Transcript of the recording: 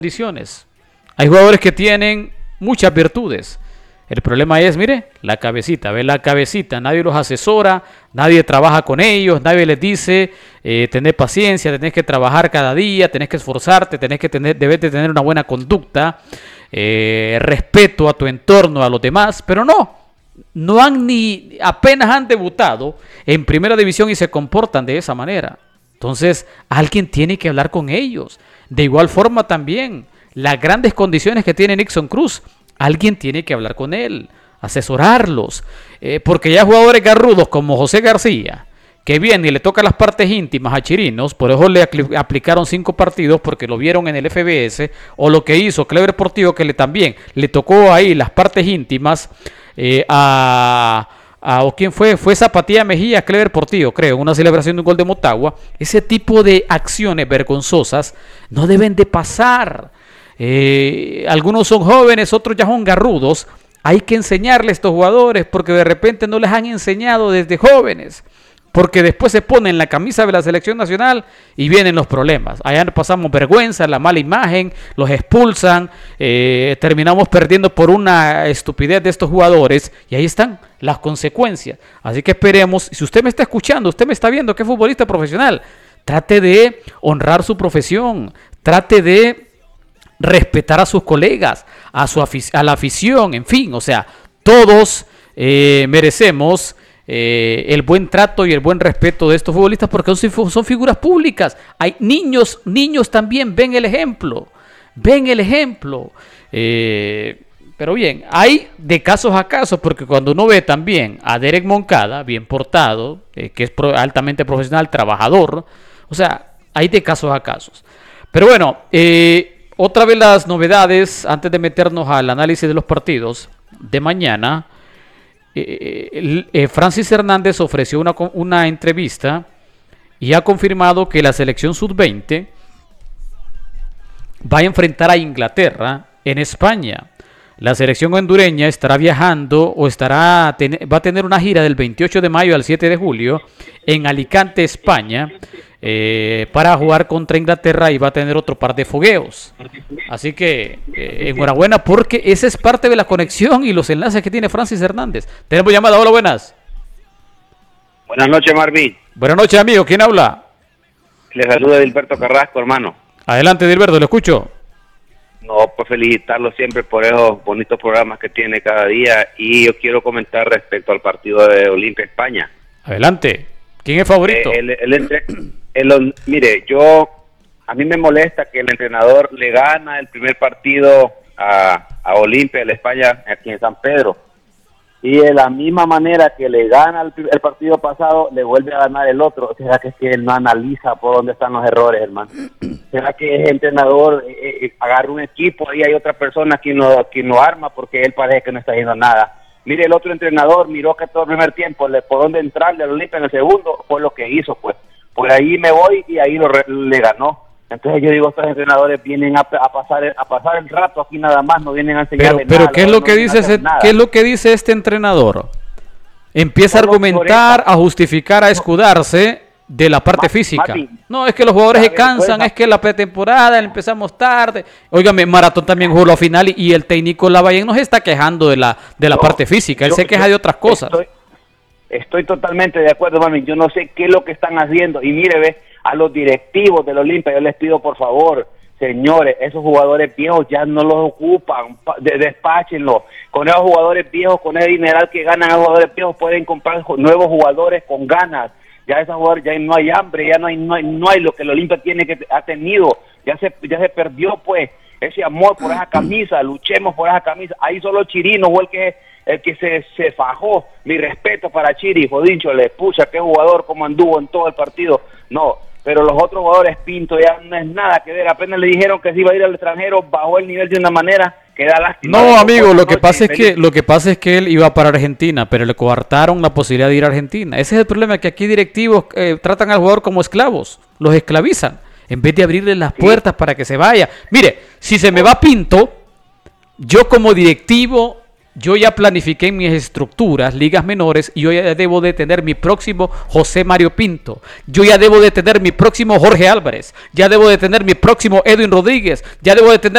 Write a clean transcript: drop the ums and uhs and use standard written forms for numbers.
condiciones. Hay jugadores que tienen muchas virtudes. El problema es, mire, la cabecita, ve la cabecita, nadie los asesora, nadie trabaja con ellos, nadie les dice, tener paciencia, tenés que trabajar cada día, tenés que esforzarte, debes de tener una buena conducta, respeto a tu entorno, a los demás, pero no han apenas han debutado en primera división y se comportan de esa manera. Entonces, alguien tiene que hablar con ellos. De igual forma también, las grandes condiciones que tiene Nixon Cruz, alguien tiene que hablar con él, asesorarlos, porque ya jugadores garrudos como José García, que viene y le toca las partes íntimas a Chirinos, por eso le aplicaron 5 partidos porque lo vieron en el FBS, o lo que hizo Clever Portillo, que también le tocó ahí las partes íntimas o quién fue Zapatía Mejía, Clever Portillo, creo, una celebración de un gol de Motagua. Ese tipo de acciones vergonzosas no deben de pasar. Algunos son jóvenes, otros ya son garrudos. Hay que enseñarles a estos jugadores porque de repente no les han enseñado desde jóvenes, porque después se ponen la camisa de la selección nacional y vienen los problemas. Allá pasamos vergüenza, la mala imagen, los expulsan, terminamos perdiendo por una estupidez de estos jugadores y ahí están las consecuencias. Así que esperemos, si usted me está escuchando, usted me está viendo que es futbolista profesional, trate de honrar su profesión, trate de respetar a sus colegas, a la afición, en fin, o sea, todos merecemos el buen trato y el buen respeto de estos futbolistas porque son figuras públicas. Hay niños también ven el ejemplo. Pero bien, hay de casos a casos, porque cuando uno ve también a Derek Moncada, bien portado, que es altamente profesional, trabajador, o sea, hay de casos a casos. Pero bueno, otra vez las novedades, antes de meternos al análisis de los partidos de mañana. Francis Hernández ofreció una entrevista y ha confirmado que la selección sub-20 va a enfrentar a Inglaterra en España. La selección hondureña estará viajando o va a tener una gira del 28 de mayo al 7 de julio en Alicante, España, para jugar contra Inglaterra y va a tener otro par de fogueos. Así que enhorabuena, porque esa es parte de la conexión y los enlaces que tiene Francis Hernández. Tenemos llamada. Hola, buenas. Buenas noches, Marvin. Buenas noches, amigo. ¿Quién habla? Les saluda Dilberto Carrasco, hermano. Adelante, Dilberto, lo escucho. No, pues felicitarlo siempre por esos bonitos programas que tiene cada día, y yo quiero comentar respecto al partido de Olimpia España. Adelante. ¿Quién es favorito? Mire, a mí me molesta que el entrenador le gana el primer partido a Olimpia de España aquí en San Pedro, y de la misma manera que le gana el partido pasado, le vuelve a ganar el otro. ¿Será que es que él no analiza por dónde están los errores, hermano? ¿Será que el entrenador agarra un equipo y hay otra persona quien lo arma porque él parece que no está haciendo nada? Mire, el otro entrenador miró que todo el primer tiempo, por dónde entrarle al Olimpia en el segundo, fue lo que hizo, pues. Por ahí me voy y ahí le ganó. Entonces yo digo, estos entrenadores vienen a pasar el rato aquí nada más, no vienen a enseñarle nada. Pero ¿qué es lo que dice ¿qué es lo que dice este entrenador? Empieza a argumentar, a justificar, a escudarse de la parte física. No, es que los jugadores se cansan, es que la pretemporada empezamos tarde. Óigame, Maratón también jugó la final y el técnico Lavallén nos está quejando de la parte física. Él se queja de otras cosas. Estoy totalmente de acuerdo, mami. Yo no sé qué es lo que están haciendo. Y mire, ve, a los directivos del Olimpia, yo les pido por favor, señores, esos jugadores viejos ya no los ocupan, despáchenlos. Con esos jugadores viejos, con ese dineral que ganan a jugadores viejos, pueden comprar nuevos jugadores con ganas. Ya esos jugadores, ya no hay hambre, ya no hay lo que el Olimpia ha tenido. Ya se perdió, pues, ese amor por esa camisa. Luchemos por esa camisa. Ahí solo Chirino fue el que se fajó. Mi respeto para Chiri, Jodincho, le pucha, qué jugador, como anduvo en todo el partido. No, pero los otros jugadores, Pinto, ya no es nada que ver. Apenas le dijeron que se iba a ir al extranjero, bajó el nivel de una manera que da lástima. No, amigo, lo que pasa es que él iba para Argentina, pero le coartaron la posibilidad de ir a Argentina. Ese es el problema, que aquí directivos tratan al jugador como esclavos, los esclavizan, en vez de abrirle las puertas para que se vaya. Mire, si se me va Pinto, yo como directivo, yo ya planifiqué en mis estructuras, ligas menores, y yo ya debo de tener mi próximo José Mario Pinto. Yo ya debo de tener mi próximo Jorge Álvarez. Ya debo de tener mi próximo Edwin Rodríguez. Ya debo de tener